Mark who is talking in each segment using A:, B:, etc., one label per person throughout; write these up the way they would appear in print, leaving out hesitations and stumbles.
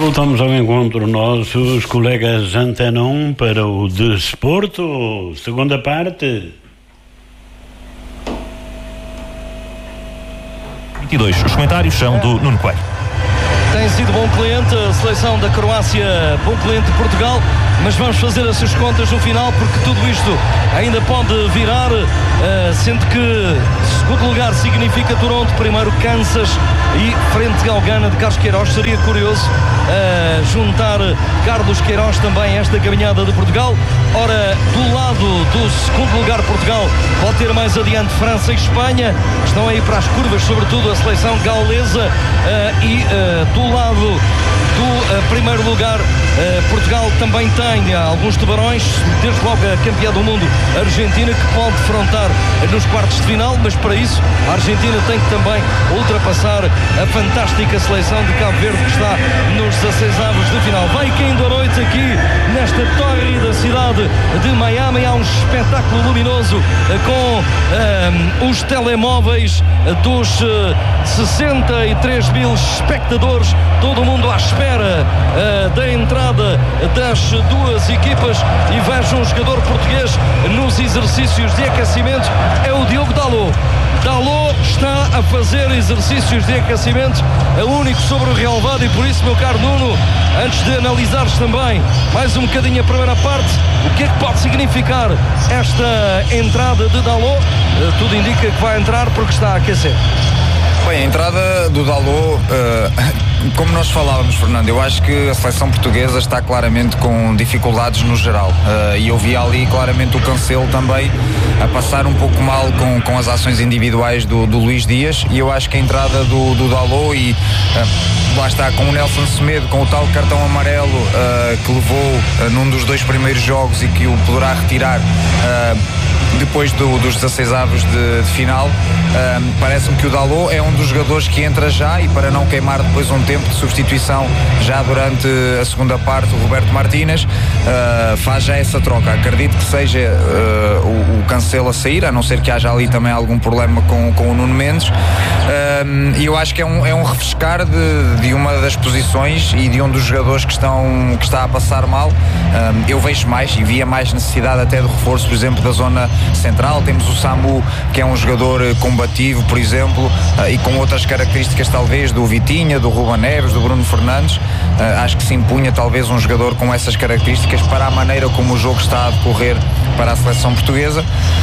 A: Voltamos ao encontro nossos colegas Antena 1 para o desporto, segunda parte.
B: 22. Os comentários são do Nuno Coelho.
C: Tem sido bom cliente a seleção da Croácia, bom cliente de Portugal, mas vamos fazer essas contas no final, porque tudo isto ainda pode virar, sendo que segundo lugar significa Toronto, primeiro Kansas e frente ao Ghana de Carlos Queiroz. Seria curioso juntar Carlos Queiroz também a esta caminhada de Portugal. Ora, do lado do segundo lugar Portugal, pode ter mais adiante França e Espanha, estão aí para as curvas, sobretudo a seleção gaulesa, e do lado do primeiro lugar Portugal também tem alguns tubarões, desde logo a campeã do mundo, a Argentina, que pode defrontar nos quartos de final, mas para isso a Argentina tem que também ultrapassar a fantástica seleção de Cabo Verde, que está nos 16avos de final. Vai caindo a noite aqui nesta torre da cidade de Miami. Há um espetáculo luminoso com os telemóveis dos 63 mil espectadores, todo mundo à espera da entrada das duas equipas, e vejo um jogador português nos exercícios de aquecimento, é o Diogo Dalot. Dalot está a fazer exercícios de aquecimento, é o único sobre o relevado, e por isso, meu caro Nuno, antes de analisares também mais um bocadinho a primeira parte, o que é que pode significar esta entrada de Dalot? Tudo indica que vai entrar porque está a aquecer.
D: Bem, a entrada do Dalot, como nós falávamos, Fernando, eu acho que a seleção portuguesa está claramente com dificuldades no geral, e eu vi ali claramente o Cancelo também a passar um pouco mal com as ações individuais do Luís Dias, e eu acho que a entrada do Dalot, e lá está, com o Nelson Semedo, com o tal cartão amarelo que levou num dos dois primeiros jogos e que o poderá retirar depois dos 16avos de final, parece-me que o Dalot é um dos jogadores que entra já, e para não queimar depois um tempo de substituição já durante a segunda parte, o Roberto Martínez faz já essa troca. Acredito que seja o Cancelo a sair, a não ser que haja ali também algum problema com o Nuno Mendes, e eu acho que é um refrescar de uma das posições e de um dos jogadores que está a passar mal. Eu vejo mais e via mais necessidade até de reforço, por exemplo, da zona central. Temos o Samu, que é um jogador combativo, por exemplo, e com outras características talvez do Vitinha, do Ruben Neves, do Bruno Fernandes. Acho que se impunha talvez um jogador com essas características para a maneira como o jogo está a decorrer para a seleção portuguesa,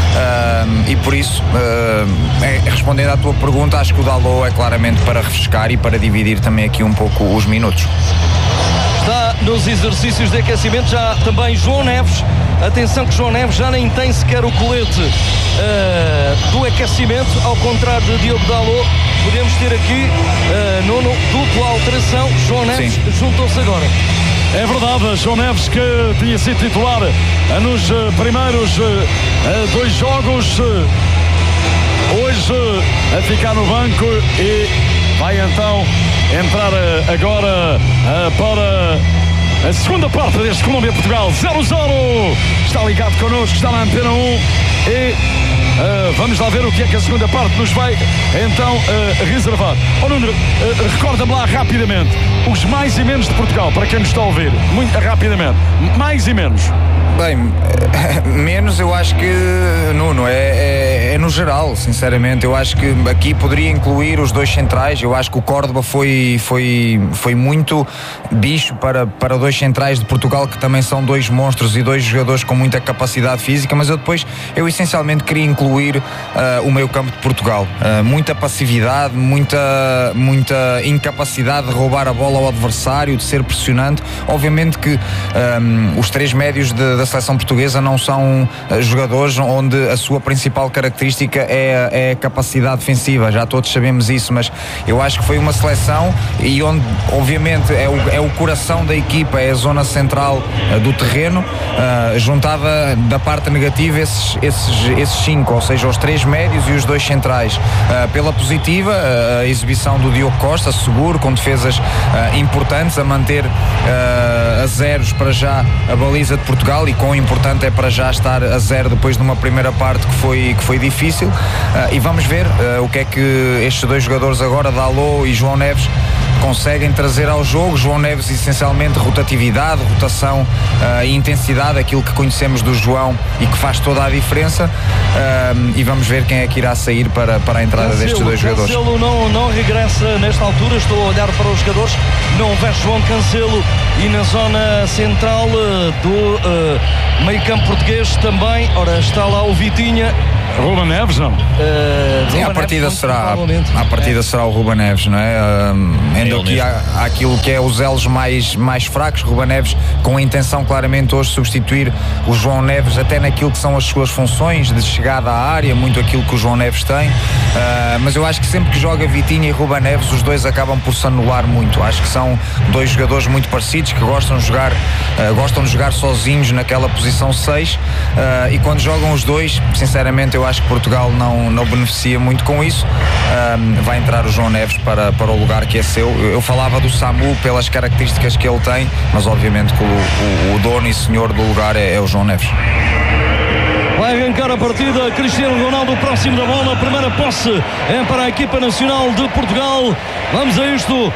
D: e por isso, respondendo à tua pergunta, acho que o Dalot é claramente para refrescar e para dividir também aqui um pouco os minutos.
C: Está nos exercícios de aquecimento já também João Neves. Atenção que João Neves já nem tem sequer o colete do aquecimento, ao contrário de Diogo Dalot. Podemos ter aqui Nuno, dupla alteração. João Neves juntou-se agora.
E: É verdade, João Neves, que tinha sido titular nos primeiros dois jogos, hoje a ficar no banco, e vai então entrar agora para a segunda parte deste Colômbia-Portugal 0-0. Está ligado connosco, está na Antena 1, e vamos lá ver o que é que a segunda parte nos vai então reservar. Nuno, recorda-me lá rapidamente os mais e menos de Portugal, para quem nos está a ouvir, muito rapidamente, mais e menos.
D: Bem, menos eu acho que, Nuno, é no geral, sinceramente. Eu acho que aqui poderia incluir os dois centrais. Eu acho que o Córdoba foi muito bicho para dois centrais de Portugal, que também são dois monstros e dois jogadores com muita capacidade física, mas eu essencialmente queria incluir o meio-campo de Portugal. Muita passividade, muita incapacidade de roubar a bola ao adversário, de ser pressionante. Obviamente que os três médios da seleção portuguesa não são jogadores onde a sua principal característica é a capacidade defensiva, já todos sabemos isso, mas eu acho que foi uma seleção e onde obviamente é o coração da equipa, é a zona central do terreno. Juntava da parte negativa esses cinco, ou seja, os três médios e os dois centrais. Pela positiva, a exibição do Diogo Costa, seguro, com defesas importantes, a manter a zeros para já a baliza de Portugal, e quão importante é para já estar a zero depois de uma primeira parte que foi difícil. E vamos ver o que é que estes dois jogadores agora, Dalot e João Neves, conseguem trazer ao jogo. João Neves, essencialmente, rotatividade, rotação e intensidade, aquilo que conhecemos do João e que faz toda a diferença. E vamos ver quem é que irá sair para a entrada destes dois jogadores.
C: Cancelo não regressa nesta altura, estou a olhar para os jogadores, não vejo João Cancelo, e na zona central do meio campo português também, ora, está lá o Vitinha.
E: Ruben Neves, não?
D: Sim, a partida será o Ruben Neves, não é? Ainda aqui há aquilo que é os elos mais fracos. Ruben Neves com a intenção claramente hoje de substituir o João Neves até naquilo que são as suas funções de chegada à área, muito aquilo que o João Neves tem, mas eu acho que sempre que joga Vitinha e Ruben Neves, os dois acabam por se anular muito. Acho que são dois jogadores muito parecidos, que gostam de jogar sozinhos naquela posição 6, e quando jogam os dois, sinceramente eu acho que Portugal não beneficia muito com isso. Vai entrar o João Neves para o lugar que é seu. Eu falava do Samu pelas características que ele tem, mas obviamente que o dono e senhor do lugar é o João Neves.
C: Vai arrancar a partida Cristiano Ronaldo próximo da bola. A primeira posse é para a equipa nacional de Portugal. Vamos a isto,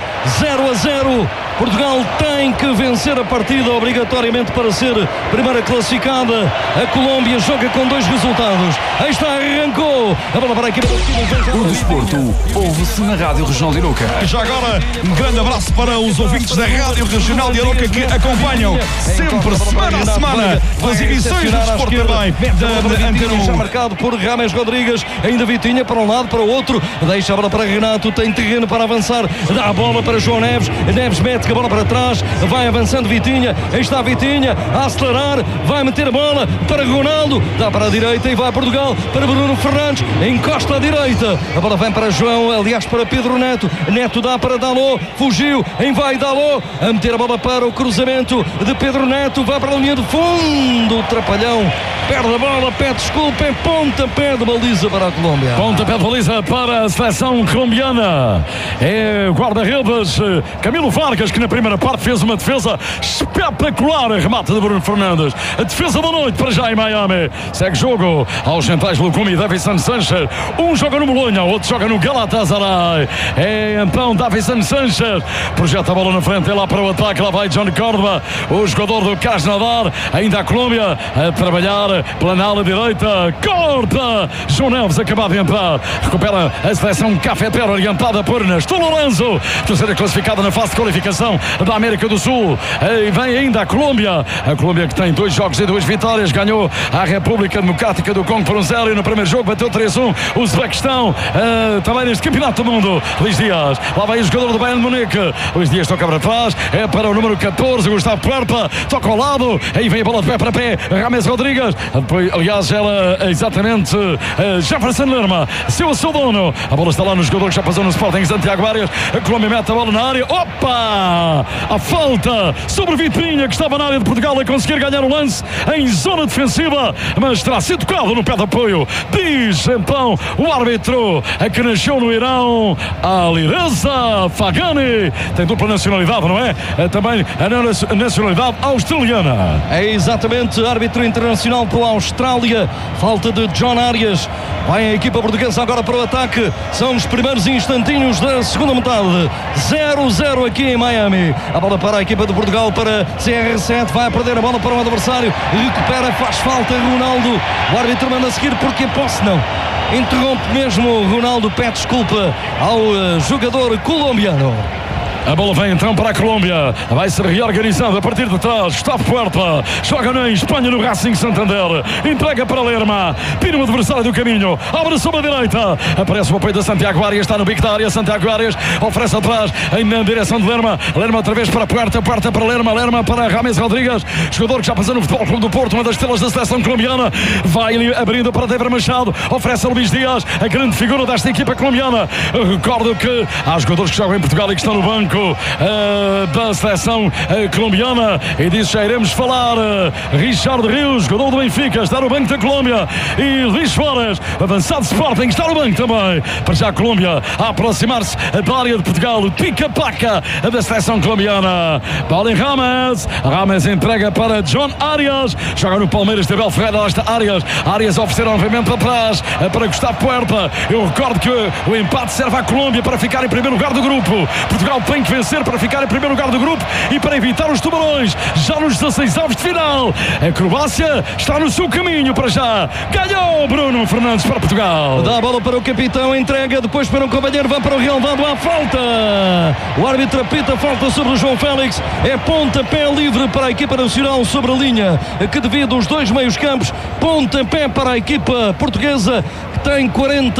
C: 0-0. Portugal tem que vencer a partida obrigatoriamente para ser primeira classificada. A Colômbia joga com 2 resultados. Aí está, arrancou a bola para a equipa.
F: O desporto ouve-se na Rádio Regional de Arouca.
G: Já agora, um grande abraço para os ouvintes da Rádio Regional de Arouca que acompanham sempre, semana a semana, as emissões do desporto também da Antena 1.
C: Já marcado por Rames Rodrigues, ainda Vitinha para um lado, para o outro, deixa a bola para Renato, tem terreno para avançar, dá a bola para João Neves, Neves mete a bola para trás, vai avançando Vitinha, aí está Vitinha a acelerar, vai meter a bola para Ronaldo, dá para a direita e vai a Portugal, para Bruno Fernandes, encosta à direita, a bola vem para João, aliás para Pedro Neto, Neto dá para Dalot, fugiu, em vai Dalot, a meter a bola para o cruzamento de Pedro Neto, vai para a linha de fundo, Trapalhão, perde a bola, pede desculpa, é pontapé de baliza para a Colômbia.
E: Pontapé de baliza para a seleção colombiana. É guarda-redes Camilo Vargas, que na primeira parte fez uma defesa espetacular, a remate de Bruno Fernandes. A defesa da noite para já em Miami. Segue jogo aos centrais Lucumi e Davison Sanchez. Um joga no Bolonha, outro joga no Galatasaray. É então Davison Sanchez, projeta a bola na frente, é lá para o ataque, lá vai Johnny Córdoba, o jogador do Krasnodar. Ainda a Colômbia a trabalhar pela ala direita, corta João Neves, acabado de entrar, recupera a seleção cafetera orientada por Nestor Lorenzo, terceira classificada na fase de qualificação da América do Sul. E vem ainda a Colômbia que tem 2 jogos e 2 vitórias, ganhou a República Democrática do Congo por 1-0 e no primeiro jogo bateu 3-1 o Uzbequistão, também neste Campeonato do Mundo. Luís Dias, lá vai o jogador do Bayern de Munique, Luís Dias toca para trás, é para o número 14, Gustavo Puerta, toca ao lado, aí vem a bola de pé para pé, Rames Rodrigues, depois, aliás, ela exatamente Jefferson Lerma, seu dono, a bola está lá no jogador que já passou no Sporting, Santiago Arias, a Colômbia mete a bola na área, opa! A falta sobre Vitinha, que estava na área de Portugal a conseguir ganhar o lance em zona defensiva, mas terá sido tocado no pé de apoio, diz então o árbitro, a que nasceu no Irão, Alireza Fagani, tem dupla nacionalidade, não é? Também a nacionalidade australiana.
C: É exatamente, árbitro internacional pela Austrália, falta de John Arias. Vai a equipa portuguesa agora para o ataque, são os primeiros instantinhos da segunda metade, 0-0 aqui em Miami. A bola para a equipa de Portugal, para CR7, vai a perder a bola para o adversário, recupera, faz falta Ronaldo, o árbitro manda seguir porque posse não. Interrompe mesmo, Ronaldo pede desculpa ao jogador colombiano.
E: A bola vem então para a Colômbia, vai ser reorganizada a partir de trás. Gustavo Puerta joga na Espanha no Racing Santander, entrega para Lerma, tira o adversário do caminho, abre sobre a direita, aparece o apoio da Santiago Arias, está no bico da área, Santiago Arias oferece atrás na direção de Lerma, Lerma outra vez para Puerta, Puerta para Lerma, Lerma para Rames Rodrigues, jogador que já passou no Futebol Clube do Porto, uma das estrelas da seleção colombiana, vai abrindo para Dever Machado, oferece a Luís Dias, a grande figura desta equipa colombiana. Recordo que há jogadores que jogam em Portugal e que estão no banco da seleção colombiana, e disso já iremos falar. Richard Rios, jogador do Benfica, está no banco da Colômbia, e Luís Suárez, avançado Sporting, está no banco também. Para já a Colômbia a aproximar-se da área de Portugal, o pica-paca da seleção colombiana. Bola em Rames entrega para John Arias, joga no Palmeiras de Abel Ferreira, lá está Arias oferecer novamente atrás para Gustavo Puerta. Eu recordo que o empate serve à Colômbia para ficar em primeiro lugar do grupo. Portugal tem tem que vencer para ficar em primeiro lugar do grupo e para evitar os tubarões. Já nos 16 avos de final, a Croácia está no seu caminho para já. Ganhou Bruno Fernandes para Portugal.
C: Dá a bola para o capitão, entrega depois para um companheiro, vai para o relvado, há falta. O árbitro apita falta sobre o João Félix. É pontapé livre para a equipa nacional sobre a linha que divide os dois meios campos. Pontapé para a equipa portuguesa, que tem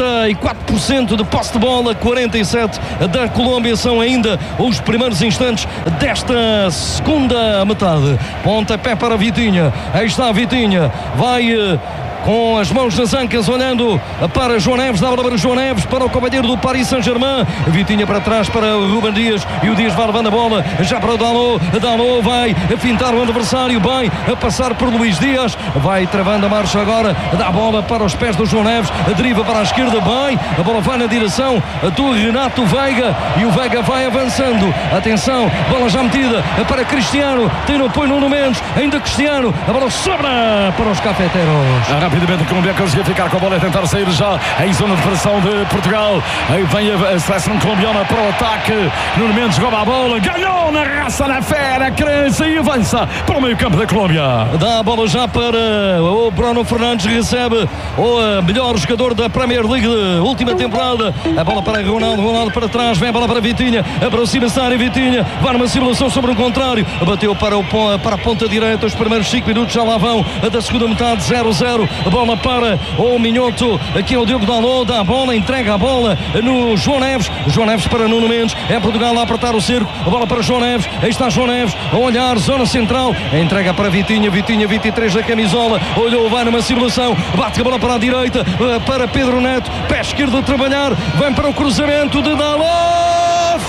C: 44% de posse de bola, 47% da Colômbia. São ainda os primeiros instantes desta segunda metade. Pontapé para Vitinha. Aí está Vitinha, vai com as mãos nas ancas, olhando para João Neves, dá a bola para João Neves, para o companheiro do Paris Saint-Germain. Vitinha para trás para o Ruben Dias, e o Dias vai levando a bola já para o Dalot. Dalot vai a fintar o adversário, bem a passar por Luís Dias, vai travando a marcha agora, dá a bola para os pés do João Neves, deriva para a esquerda, bem, a bola vai na direção do Renato Veiga, e o Veiga vai avançando. Atenção, bola já metida para Cristiano, tem no apoio Nuno Mendes, ainda Cristiano, a bola sobra para os cafeteiros.
E: Rapidamente a Colômbia conseguiu ficar com a bola e tentar sair já em zona de pressão de Portugal. Aí vem a seleção colombiana para o ataque. Nuno Mendes rouba a bola, ganhou na raça, na fé, na crença e avança para o meio campo da Colômbia.
C: Dá a bola já para o Bruno Fernandes, recebe o melhor jogador da Premier League de última temporada. A bola para Ronaldo para trás, vem a bola para Vitinha, aproxima-se da área, Vitinha vai numa simulação sobre o contrário, bateu para a ponta direita. Os primeiros 5 minutos já lá vão da segunda metade, 0-0. A bola para o Minhoto, aqui é o Diogo Dalot, dá a bola, entrega a bola no João Neves. João Neves para Nuno Mendes, é Portugal a apertar o cerco, a bola para João Neves, aí está João Neves, a olhar, zona central, a entrega para Vitinha, 23 da camisola, olhou, vai numa simulação, bate a bola para a direita, para Pedro Neto, pé esquerdo a trabalhar, vem para o cruzamento de Dalot,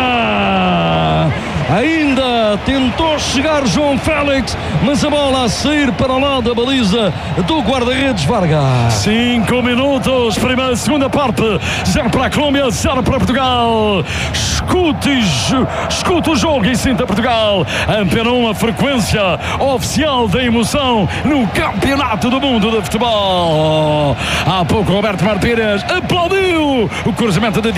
C: fora! Ainda tentou chegar João Félix, mas a bola a sair para o lado da baliza do guarda-redes Vargas.
E: 5 minutos, segunda parte, 0 para a Colômbia, 0 para Portugal. Escute o jogo e sinta Portugal. Antena 1, a frequência oficial da emoção no Campeonato do Mundo de Futebol. Há pouco Roberto Martínez aplaudiu o cruzamento de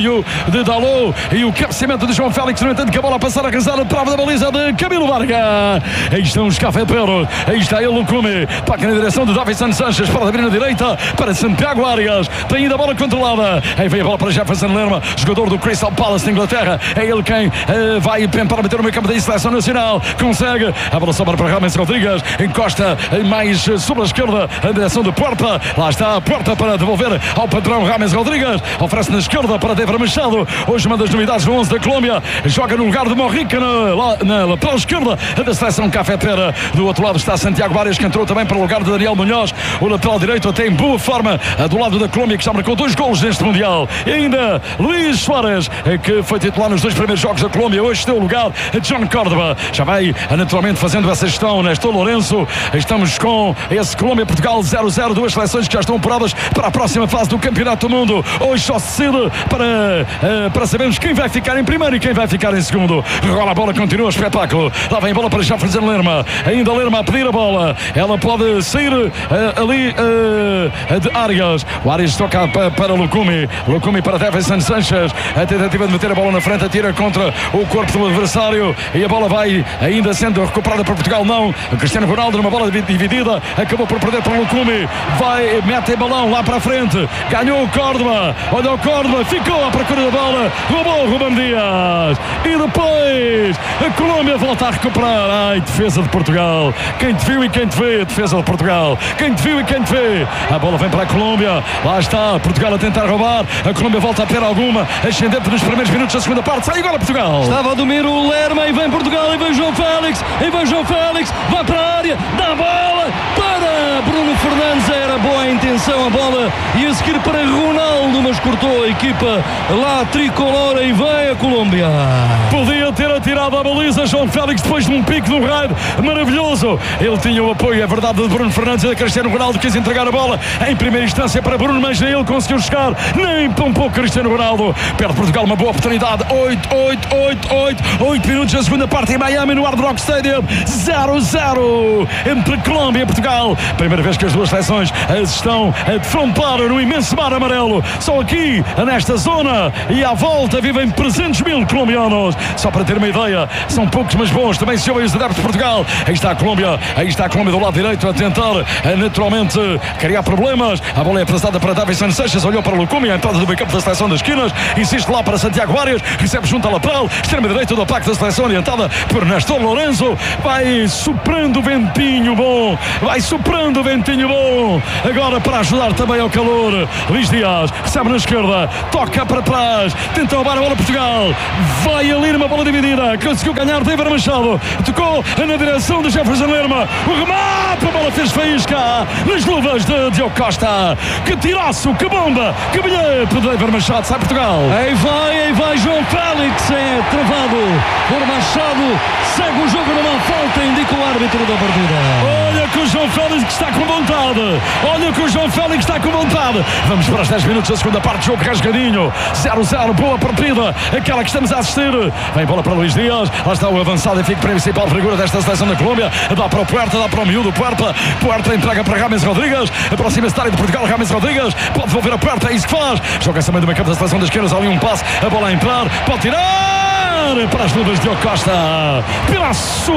E: Dalot e o cabeceamento de João Félix, no entanto que a bola passar a cruzar a trave da baliza de Camilo Vargas. Aí estão os cafeteiros, aí está ele, Lucumi, toca na direção de Davinson Sanchez para abrir na direita para Santiago Arias, tem ainda a bola controlada, aí vem a bola para Jefferson Lerma, jogador do Crystal Palace de Inglaterra, é ele quem vai para meter no meio campo da seleção nacional, consegue, a bola sobra para James Rodrigues, encosta mais sobre a esquerda a direção de Porta, lá está a Porta para devolver ao padrão James Rodrigues, oferece na esquerda para Débora Machado, hoje uma das novidades no 11 da Colômbia, joga no lugar de Morrica na lateral esquerda da seleção cafeteira. Do outro lado está Santiago Arias, que entrou também para o lugar de Daniel Munhoz. O lateral direito até em boa forma do lado da Colômbia, que já marcou 2 golos neste Mundial. E ainda Luís Suárez, que foi titular nos 2 primeiros jogos da Colômbia, hoje tem o lugar John Córdoba. Já vai naturalmente fazendo essa gestão Nestor Lourenço. Estamos com esse Colômbia-Portugal 0-0, 2 seleções que já estão apuradas para a próxima fase do Campeonato do Mundo. Hoje só se decide para sabermos quem vai ficar em primeiro e quem vai ficar em segundo. Rola a bola, continua o espetáculo. Lá vem a bola para Jefferson Lerma. Ainda Lerma a pedir a bola. Ela pode sair ali de Arias. O Arias toca para Lucumi. Lucumi para Davinson Sanchez. A tentativa de meter a bola na frente, atira contra o corpo do adversário. E a bola vai ainda sendo recuperada por Portugal. Não. O Cristiano Ronaldo numa bola dividida. Acabou por perder para Lucumi. Vai, mete balão lá para a frente. Ganhou o Córdoba. Olha o Córdoba. Ficou à procura da bola. Roubou o Ruben Dias. E depois a Colômbia volta a recuperar. Ai, defesa de Portugal. Quem te viu e quem te vê, defesa de Portugal. Quem te viu e quem te vê. A bola vem para a Colômbia. Lá está Portugal a tentar roubar. A Colômbia volta a ter alguma ascendente nos primeiros minutos da segunda parte. Sai agora Portugal.
C: Estava a domir o Lerma e vem Portugal. E vem João Félix. Vai para a área. Dá a bola para Bruno Fernandes. Era boa a intenção a bola. E a seguir para Ronaldo, mas cortou a equipa lá tricolor e vem a Colômbia.
E: Podia ter atirado a baliza. João Félix, depois de um pique no raio maravilhoso. Ele tinha o apoio, é verdade, de Bruno Fernandes e de Cristiano Ronaldo. Quis entregar a bola em primeira instância para Bruno, mas ele conseguiu chegar. Nem tão pouco Cristiano Ronaldo. Perde Portugal uma boa oportunidade. 8 minutos da segunda parte em Miami, no Hard Rock Stadium. 0-0 entre Colômbia e Portugal. Primeira vez que as duas seleções estão a defrontar no imenso mar amarelo. Só aqui, nesta zona e à volta, vivem 300 mil colombianos. Só para ter uma ideia, são poucos mas bons. Também se ouvem os adeptos de Portugal. Aí está a Colômbia do lado direito a tentar naturalmente criar problemas. A bola é apresentada para Davinson Seixas, olhou para o Lucumi, a entrada do meio-campo da seleção das esquinas, insiste lá para Santiago Arias, recebe junto à lateral, extrema direita do ataque da seleção, orientada por Nestor Lourenço. Vai soprando o ventinho bom, agora para ajudar também ao calor. Luís Dias recebe na esquerda, toca para trás, tenta roubar a bola Portugal, vai ali numa bola dividida, conseguiu ganhar David Machado, tocou na direção de Jefferson Lerma, o remate, a bola fez faísca nas luvas de Diogo Costa. Que tiraço, que bomba, que bilhete de David Machado, sai Portugal.
C: Aí vai João Félix, é travado por Machado, segue o jogo numa falta, indica o árbitro da partida.
E: Olha que o João Félix está com vontade, vamos para os 10 minutos da segunda parte, jogo rasgadinho, 0-0, boa partida, aquela que estamos a assistir. Vem bola para Luís Dias, lá está o avançado e fica principal figura desta seleção da Colômbia, dá para o Puerta, dá para o miúdo, Puerta entrega para Rames Rodrigues, aproxima-se da área de Portugal, Rames Rodrigues pode devolver a Puerta, é isso que faz, joga também do meio campo da seleção das esquerdas, ali um passe, a bola a entrar, pode tirar para as luvas de Diogo Costa, pedaço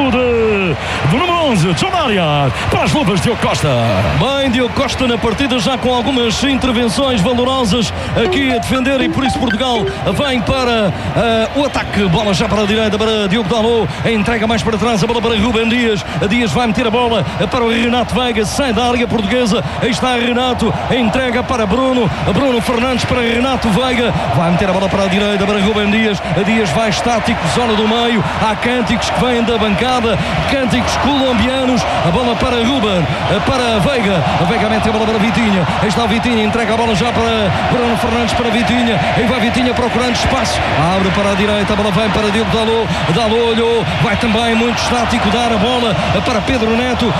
E: do número 11, John Arias, para as luvas de Diogo Costa.
C: Bem, Diogo Costa na partida já com algumas intervenções valorosas aqui a defender, e por isso Portugal vem para o ataque, bola já para a direita para Diogo Dalot, a entrega mais para trás, a bola para Rubem Dias, Dias vai meter a bola para o Renato Veiga, sai da área portuguesa, aí está Renato, a entrega para Bruno Fernandes para Renato Veiga, vai meter a bola para a direita para Rubem Dias, Dias vai estático, zona do meio, há cânticos que vêm da bancada, cânticos colombianos, a bola para Ruben, para Veiga, a Veiga mete a bola para Vitinha, aí está o Vitinha, entrega a bola já para Bruno Fernandes, para Vitinha, aí vai Vitinha procurando espaço, abre para a direita, a bola vem para Diogo Dalot olhou, vai também muito estático, dar a bola para Pedro Neto,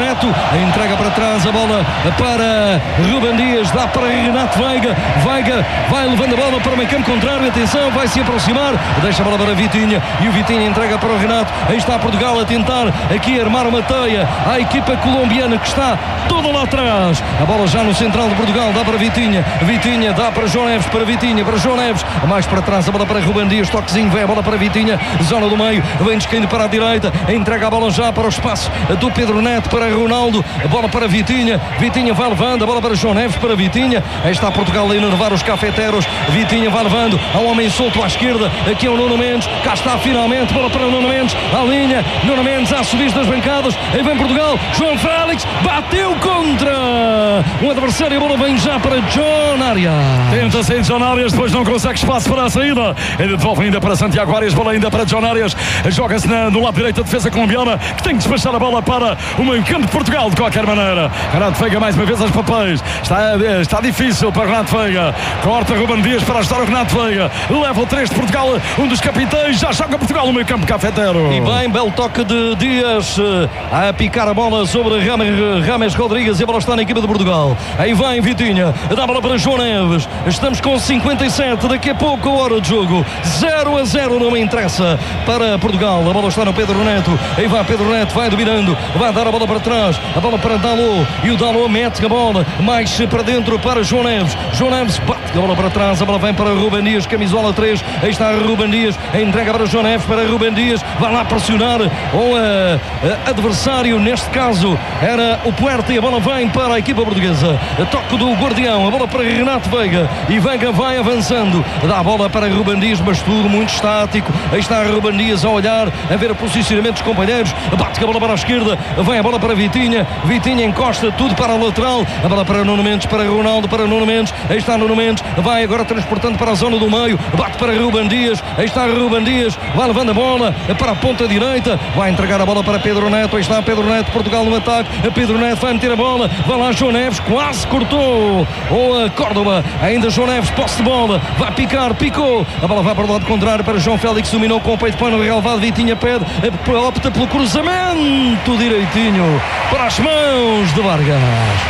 C: a entrega para trás, a bola para Rubem Dias, dá para Renato Veiga vai levando a bola para o meio campo contrário, atenção, vai se aproximar, deixa a bola para Vitinha, e o Vitinha entrega para o Renato, aí está Portugal a tentar aqui armar uma teia à equipa colombiana que está toda lá atrás, a bola já no central de Portugal, dá para Vitinha dá para João Neves, para João Neves, mais para trás, a bola para Rubem Dias, toquezinho, vem a bola para Vitinha, zona do meio, vem descaindo para a direita, entrega a bola já para o espaço do Pedro Neto, para Ronaldo, a bola para Vitinha vai levando, a bola para João Neves, para Vitinha, aí está Portugal a enervar os cafeteros, Vitinha vai levando, há um homem solto à esquerda, aqui é o Nuno Mendes, cá está finalmente, bola para o Nuno Mendes, à linha, Nuno Mendes a subir das bancadas, aí vem Portugal, João Félix, bateu contra um adversário, a bola vem já para John Arias.
E: Tenta sair John Arias, depois não consegue espaço para a saída, ele devolve ainda para Santiago Arias, bola ainda para John Arias, joga-se no lado direito a defesa colombiana, que tem que despachar a bola para o meio campo de Portugal de qualquer maneira. Renato Veiga mais uma vez aos papéis, está difícil para Renato Veiga, corta Rubem Dias para ajudar o Renato Veiga, level 3 de Portugal, um dos capitães, já joga Portugal no meio campo cafetero.
C: E bem, belo toque de Dias a picar a bola sobre Rames Rodrigues, e a bola está na equipa de Portugal. Aí vem Vitinha, dá a bola para João Neves, estamos com 57, daqui a pouco a hora de jogo, 0-0, não me interessa para Portugal, a bola está no Pedro Neto, aí vai Pedro Neto, vai dominando, vai dar a bola para trás, a bola para Dalot, e o Dalot mete a bola mais para dentro para João Neves bate a bola para trás, a bola vem para Rubem Dias, camisola 3, aí está Rubem Dias, a entrega para João Neves, para Rubem Dias, vai lá pressionar o adversário, neste caso era o Puerta, e a bola vem para a equipa portuguesa, toque do Guardião, a bola para Renato Veiga, e Veiga vai avançando, dá a bola para Rubem Dias, mas tudo muito estático, aí está Rubem Dias a olhar, a ver o posicionamento dos companheiros, bate a bola para a esquerda, vem a bola para Vitinha encosta tudo para a lateral, a bola para Nuno Mendes, para Ronaldo, para Nuno Mendes, aí está Nuno Mendes, vai agora transportando para a zona do meio, bate para Rubem Dias, aí está Rubem Dias, vai levando a bola para a ponta direita, vai entregar a bola para Pedro Neto. Aí está Pedro Neto, Portugal no ataque. Pedro Neto vai meter a bola, vai lá João Neves, quase cortou o Córdoba. Ainda João Neves, posse de bola, vai picar, picou, a bola vai para o lado contrário para João Félix, dominou com o peito para o relevado. Vitinha pede, opta pelo cruzamento direitinho para as mãos de Vargas.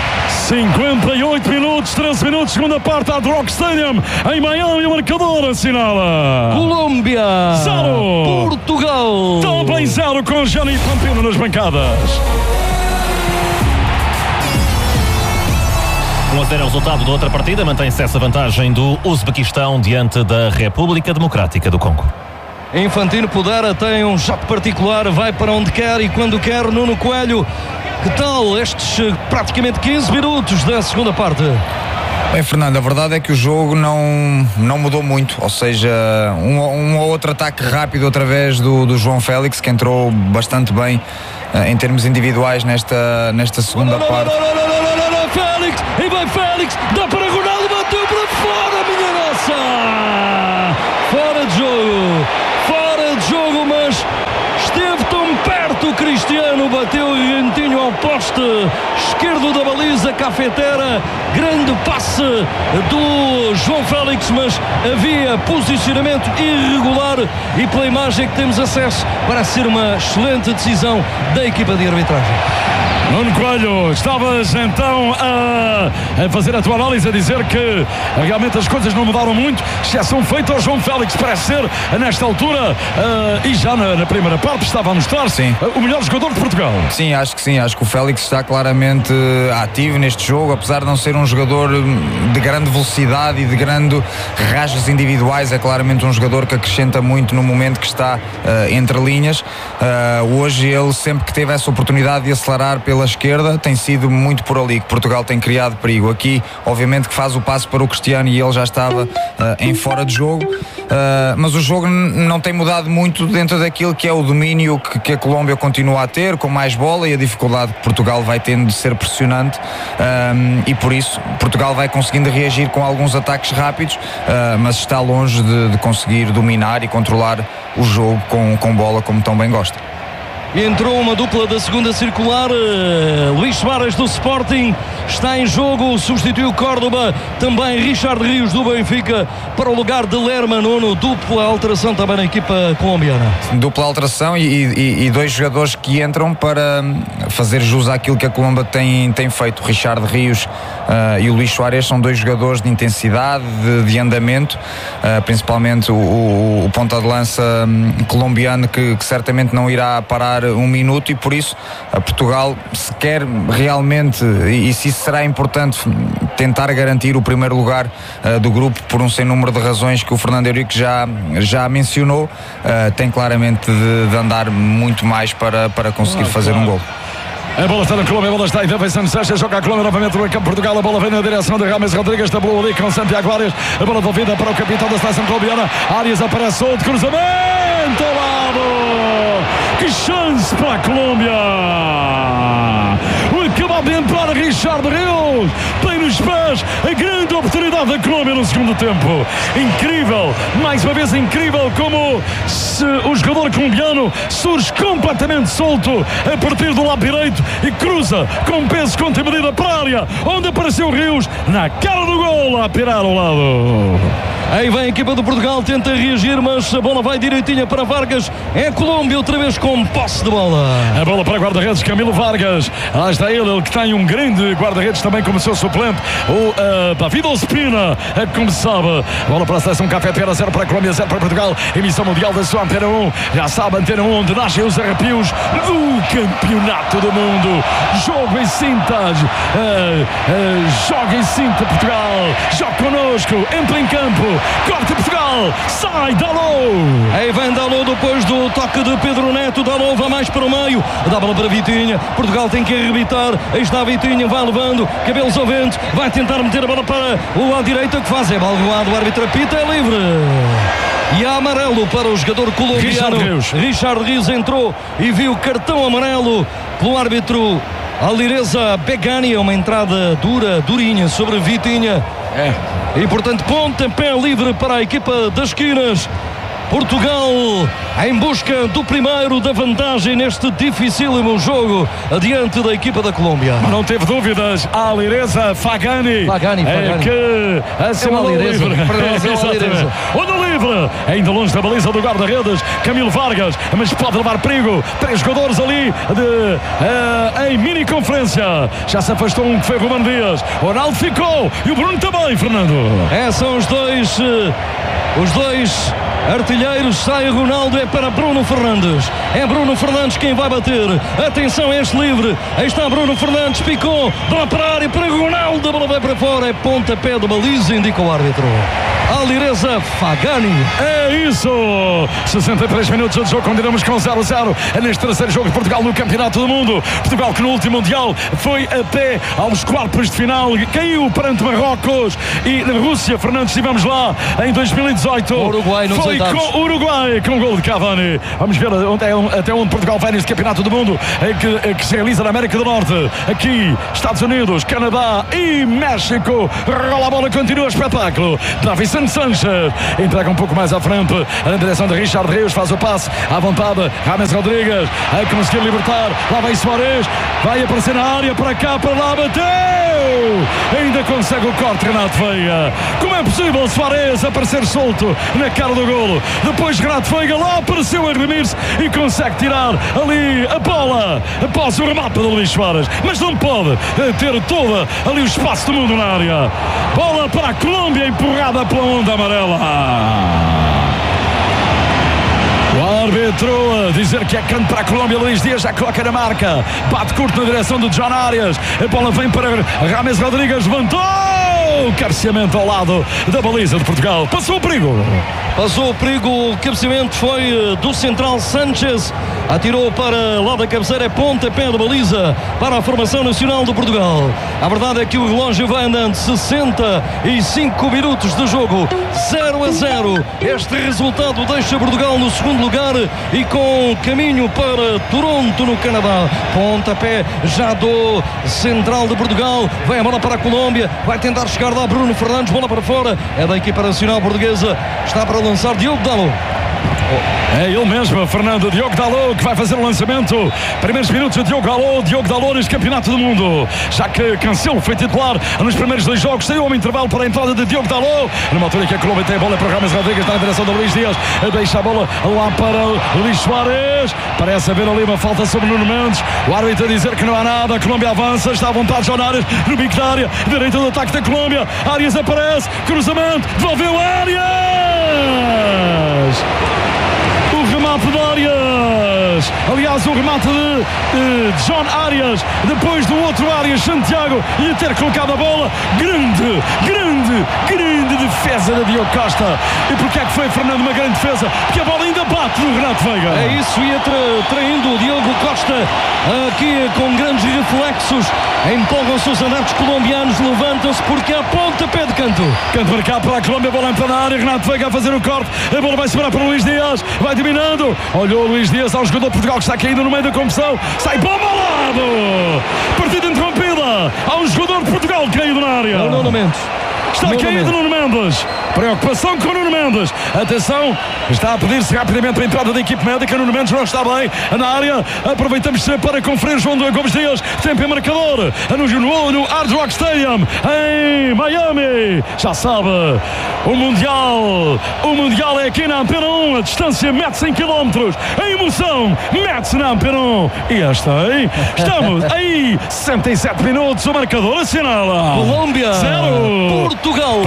E: 58 minutos, 13 minutos, segunda parte, Hard Rock Stadium em Miami. O marcador assinala
C: Colômbia
E: 0,
C: Portugal
E: também 0, com Gianni Pampino nas bancadas.
B: 1-0 é o resultado da outra partida. Mantém-se essa vantagem do Uzbequistão diante da República Democrática do Congo.
C: Infantino Podera tem um jato particular, vai para onde quer e quando quer. Nuno Coelho, que tal estes praticamente 15 minutos da segunda parte?
D: Bem, Fernando, a verdade é que o jogo não mudou muito, ou seja, um ou outro ataque rápido através do João Félix, que entrou bastante bem em termos individuais nesta segunda parte.
C: Félix, e vai Félix, dá para Ronaldo, bateu para fora, minha nossa! Fora de jogo, mas esteve tão perto. Cristiano bateu rentinho ao poste esquerdo da baliza cafetera. Grande passe do João Félix, mas havia posicionamento irregular e pela imagem que temos acesso parece ser uma excelente decisão da equipa de arbitragem.
E: Nuno Coelho, estavas então a fazer a tua análise, a dizer que realmente as coisas não mudaram muito, exceção feita ao João Félix, parece ser nesta altura e já na primeira parte estava a mostrar o melhor jogador de Portugal.
D: Sim, acho que o Félix está claramente ativo neste jogo, apesar de não ser um jogador de grande velocidade e de grande rasgos individuais, é claramente um jogador que acrescenta muito no momento que está entre linhas. Hoje ele, sempre que teve essa oportunidade de acelerar pela esquerda, tem sido muito por ali que Portugal tem criado perigo. Aqui, obviamente que faz o passo para o Cristiano e ele já estava em fora de jogo, mas o jogo não tem mudado muito dentro daquilo que é o domínio que a Colômbia continua a ter, com mais bola, e a dificuldade que Portugal vai tendo de ser pressionante, e por isso Portugal vai conseguindo reagir com alguns ataques rápidos, mas está longe de conseguir dominar e controlar o jogo com bola como tão bem gosta.
C: Entrou uma dupla da segunda circular. Luís Soares do Sporting está em jogo, substituiu Córdoba, também Richard Rios do Benfica para o lugar de Lerma. Nuno, dupla alteração também na equipa colombiana.
D: Dupla alteração e dois jogadores que entram para fazer jus àquilo que a Colômbia tem feito. Richard Rios e o Luís Soares são dois jogadores de intensidade, de andamento, principalmente o ponta de lança colombiano que certamente não irá parar um minuto, e por isso Portugal, se quer realmente, e se isso será importante, tentar garantir o primeiro lugar do grupo por um sem número de razões que o Fernando Henrique já mencionou, tem claramente de andar muito mais para conseguir fazer um gol.
E: A bola está na Colômbia, a bola está aí, vem Santos Seixas, joga a Colômbia novamente no campo Portugal, a bola vem na direção de Rames Rodrigues, tablou ali com Santiago Arias, a bola devolvida para o capitão da seleção colombiana, Arias aparece solto, cruzamento ao lado, que chance para a Colômbia! Acaba de entrar Richard Rios, tem nos pés a grande oportunidade da Colômbia no segundo tempo. Incrível, mais uma vez incrível como o jogador colombiano surge completamente solto a partir do lado direito e cruza com peso contra medida para a área, onde apareceu Rios na cara do gol a pirar ao lado.
C: Aí vem a equipa do Portugal, tenta reagir, mas a bola vai direitinha para Vargas. É a Colômbia outra vez com posse de bola.
E: A bola para guarda-redes Camilo Vargas. Lá está ele que tem um grande guarda-redes também como seu suplente, o David Ospina, como sabe. Bola para a seleção cafetera, 0 para a Colômbia, 0 para Portugal. Emissão mundial da sua Antena 1. Já sabe, Antena 1, onde nascem os arrepios do campeonato do mundo. Jogo em cinta, joga em cinta Portugal. Joga connosco, entra em campo. Corta Portugal, sai Dalot.
C: Aí vem Dalot depois do toque de Pedro Neto. Dalot vai mais para o meio, dá a bola para Vitinha. Portugal tem que arrebitar. Aí está Vitinha, vai levando, cabelos ao vento, vai tentar meter a bola para o lado direito. O que faz é balgoado, o árbitro apita, é livre. E há amarelo para o jogador colombiano. Richard Rios entrou e viu cartão amarelo pelo árbitro Alireza Begani. É uma entrada durinha sobre Vitinha. E portanto pontapé livre para a equipa das esquinas. Portugal em busca do primeiro da vantagem neste dificílimo jogo adiante da equipa da Colômbia.
E: Não teve dúvidas, a Alireza Fagani é que assinalou o livre. Olha o livre, ainda longe da baliza do guarda-redes Camilo Vargas, mas pode levar perigo. 3 jogadores ali em mini conferência. Já se afastou um que foi Ruben Dias. O Ronaldo ficou e o Bruno também, Fernando.
C: São os dois artilheiros. Sai Ronaldo, é para Bruno Fernandes. É Bruno Fernandes quem vai bater. Atenção a este livre. Aí está Bruno Fernandes, picou, dá para a área para Ronaldo, a bola vai para fora. É pontapé de baliza, indica o árbitro. Alireza Fagani.
E: É isso! 63 minutos de jogo, continuamos com 0-0 neste terceiro jogo de Portugal no Campeonato do Mundo. Portugal que no último Mundial foi até aos quartos de final, caiu perante Marrocos e na Rússia. Fernando, estivemos lá em 2018.
C: Uruguai,
E: foi com o Uruguai, com o gol de Cavani. Vamos ver até onde Portugal vai neste Campeonato do Mundo que se realiza na América do Norte. Aqui, Estados Unidos, Canadá e México. Rola a bola, continua o espetáculo. Davinson Sanchez entrega um pouco mais à frente na direção de Richard Rios, faz o passe à vontade. James Rodrigues a conseguir libertar. Lá vai Suárez, vai aparecer na área, para cá, para lá, bateu! Ainda consegue o corte, Renato Veiga. Como é possível Suárez aparecer solto na cara do golo? Depois Renato Veiga lá apareceu a remir-se e consegue tirar ali a bola após o remate do Luís Suárez, mas não pode ter todo ali o espaço do mundo na área. Bola para a Colômbia, empurrada pela onda amarela. O árbitro a dizer que é canto para a Colômbia. Luís Dias já coloca na marca, bate curto na direção de John Arias, a bola vem para James Rodrigues, levantou, cabeceamento ao lado da baliza de Portugal. Passou o perigo,
C: o cabeceamento foi do central Sanchez, atirou para lá da cabeceira, é pontapé de baliza para a formação nacional de Portugal. A verdade é que o relógio vai andando, 65 minutos de jogo, 0-0. Este resultado deixa Portugal no segundo lugar e com caminho para Toronto, no Canadá. Pontapé já do central de Portugal, vem a bola para a Colômbia, vai tentar chegar lá Bruno Fernandes, bola para fora, é da equipa nacional portuguesa, está para lançar Diogo Dalot.
E: É ele mesmo, Fernando, Diogo Dalot, que vai fazer o lançamento. Primeiros minutos de Diogo Dalot neste Campeonato do Mundo, já que Cancelo foi titular nos primeiros 2 jogos. Saiu um intervalo para a entrada de Diogo Dalot, numa altura que a Colômbia tem a bola para James Rodrigues, está na direção do Luís Dias, deixa a bola lá para Luís Suárez. Parece haver ali uma falta sobre Nuno Mendes. O árbitro a dizer que não há nada. A Colômbia avança, está à vontade João Arias no bico da área, direita do ataque da Colômbia. Arias aparece, cruzamento, devolveu Arias. Remate de Arias, aliás o remate de John Arias, depois do outro Arias, Santiago, e ter colocado a bola. Grande defesa de Diogo Costa. E porquê é que foi, Fernando, uma grande defesa? Porque a bola ainda bate do Renato Veiga.
C: É isso, ia traindo o Diogo Costa aqui com grandes reflexos. Empolgam-se os adeptos colombianos, levantam-se porque há pontapé de canto
E: marcado para a Colômbia, a bola entra na área, Renato Veiga a fazer o corte, a bola vai segurar para o Luís Dias, vai dominando, olhou o Luís Dias ao jogador de Portugal que está caído no meio da competição, sai bomba ao lado, partida interrompida, há um jogador de Portugal caído na área.
C: O Nuno Mendes.
E: Está caído Nuno Mendes. Preocupação com Nuno Mendes. Atenção, está a pedir-se rapidamente a entrada da equipe médica. Nuno Mendes não está bem na área. Aproveitamos para conferir João Gomes Dias, tempo em marcador no Hard Rock Stadium em Miami. Já sabe, o Mundial é aqui na Antena 1. A distância mete-se em quilómetros, a emoção mete-se na Antena 1. E esta, hein? Estamos aí, 67 minutos, o marcador assinala
C: Colômbia
E: 0,
C: Portugal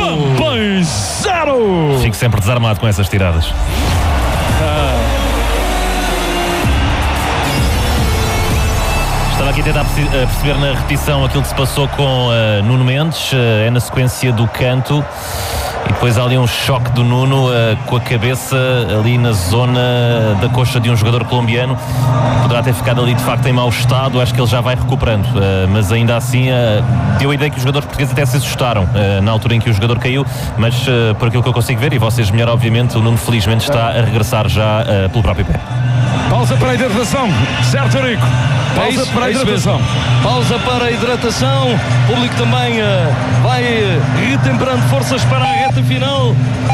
E: 0.
B: Fico sempre desarmado com essas tiradas. Estava aqui a tentar perceber na repetição aquilo que se passou com Nuno Mendes. É na sequência do canto e depois há ali um choque do Nuno com a cabeça ali na zona da coxa de um jogador colombiano. Poderá ter ficado ali de facto em mau estado. Acho que ele já vai recuperando, mas ainda assim deu a ideia que os jogadores portugueses até se assustaram na altura em que o jogador caiu, mas por aquilo que eu consigo ver, e vocês melhor obviamente, o Nuno felizmente está a regressar já pelo próprio pé.
E: Pausa para a hidratação, certo, Rico? Pausa para a hidratação.
C: Pausa para a hidratação. O público também vai retemperando forças para a reta final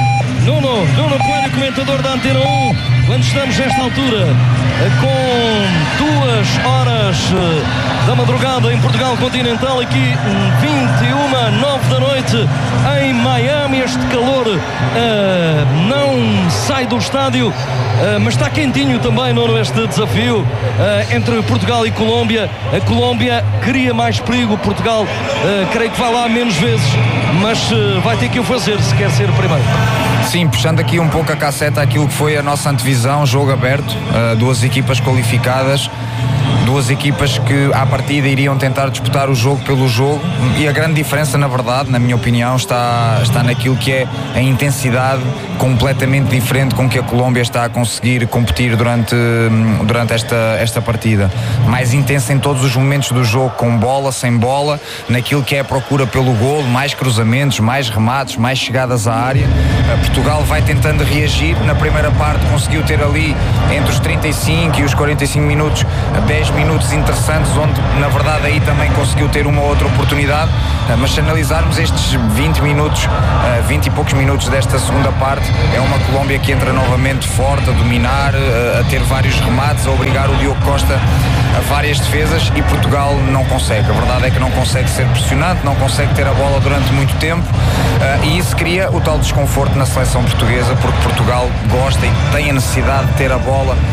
C: Nuno Coelho, comentador da Antena 1, quando estamos nesta altura com 2 horas da madrugada em Portugal continental, aqui 21:09 da noite em Miami. Este calor não sai do estádio, mas está quentinho também, Nuno, este desafio entre Portugal e Colômbia. A Colômbia cria mais perigo, Portugal creio que vai lá menos vezes, mas vai ter que o fazer se quer ser o primeiro.
D: Sim, puxando aqui um pouco a casseta àquilo que foi a nossa antevisão, jogo aberto, 2 equipas qualificadas, 2 equipas que à partida iriam tentar disputar o jogo pelo jogo, e a grande diferença, na verdade, na minha opinião, está naquilo que é a intensidade completamente diferente com que a Colômbia está a conseguir competir durante esta partida. Mais intensa em todos os momentos do jogo, com bola, sem bola, naquilo que é a procura pelo golo, mais cruzamentos, mais remates, mais chegadas à área. Portugal vai tentando reagir. Na primeira parte conseguiu ter ali entre os 35 e os 45 minutos 10 minutos interessantes, onde na verdade aí também conseguiu ter uma outra oportunidade, mas se analisarmos estes 20 minutos, 20 e poucos minutos desta segunda parte, é uma Colômbia que entra novamente forte, a dominar, a ter vários remates, a obrigar o Diogo Costa a várias defesas, e Portugal não consegue. A verdade é que não consegue ser pressionante, não consegue ter a bola durante muito tempo, e isso cria o tal desconforto na seleção portuguesa, porque Portugal gosta e tem a necessidade de ter a bola